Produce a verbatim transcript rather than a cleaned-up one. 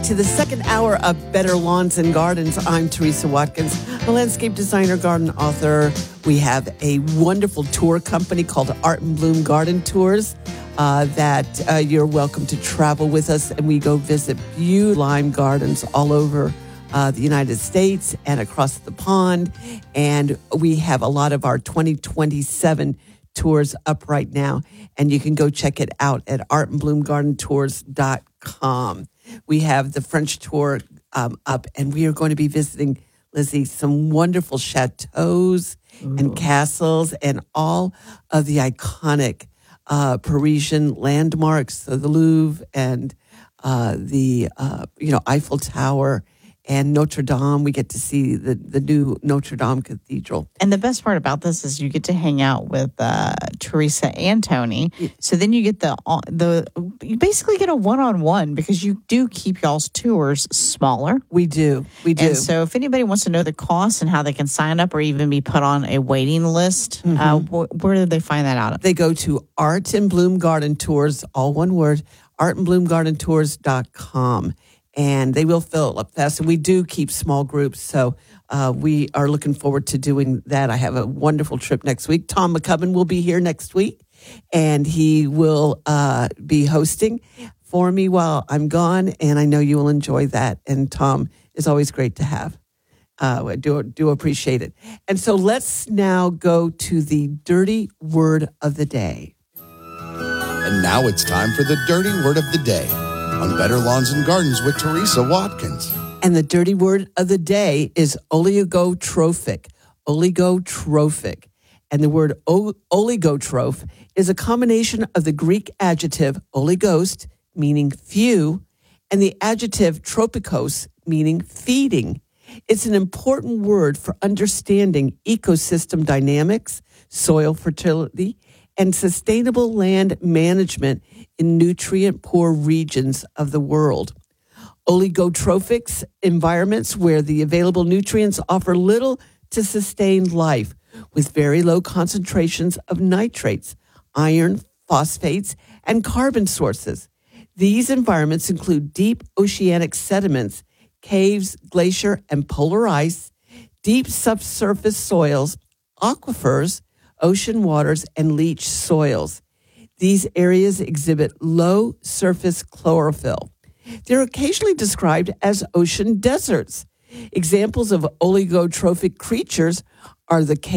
to the second hour of Better Lawns and Gardens. I'm Teresa Watkins, a landscape designer, garden author. We have a wonderful tour company called Art and Bloom Garden Tours uh, that uh, you're welcome to travel with us. And we go visit beautiful lime gardens all over uh, the United States and across the pond. And we have a lot of our twenty twenty-seven tours up right now. And you can go check it out at art and bloom garden tours dot com. We have the French tour um, up, and we are going to be visiting, Lizzie, some wonderful chateaus Ooh. and castles and all of the iconic uh, Parisian landmarks, so the Louvre and uh, the uh, you know Eiffel Tower and Notre Dame. We get to see the, the new Notre Dame Cathedral. And the best part about this is you get to hang out with uh, Teresa and Tony. So then you get the, the you basically get a one-on-one because you do keep y'all's tours smaller. We do. We do. And so if anybody wants to know the cost and how they can sign up or even be put on a waiting list, mm-hmm. uh, wh- where do they find that out? They go to Art and Bloom Garden Tours, all one word, art and bloom garden tours dot com. And they will fill up fast. And we do keep small groups. So uh, we are looking forward to doing that. I have a wonderful trip next week. Tom McCubbin will be here next week. And he will uh, be hosting for me while I'm gone. And I know you will enjoy that. And Tom is always great to have. Uh, I do, do appreciate it. And so let's now go to the dirty word of the day. And now it's time for the dirty word of the day on Better Lawns and Gardens with Teresa Watkins. And the dirty word of the day is oligotrophic. Oligotrophic. And the word o- oligotroph is a combination of the Greek adjective oligos, meaning few, and the adjective tropikos, meaning feeding. It's an important word for understanding ecosystem dynamics, soil fertility, and sustainable land management in nutrient-poor regions of the world. Oligotrophic environments where the available nutrients offer little to sustain life, with very low concentrations of nitrates, iron, phosphates, and carbon sources. These environments include deep oceanic sediments, caves, glacier, and polar ice, deep subsurface soils, aquifers, ocean waters, and leach soils. These areas exhibit low surface chlorophyll. They're occasionally described as ocean deserts. Examples of oligotrophic creatures are the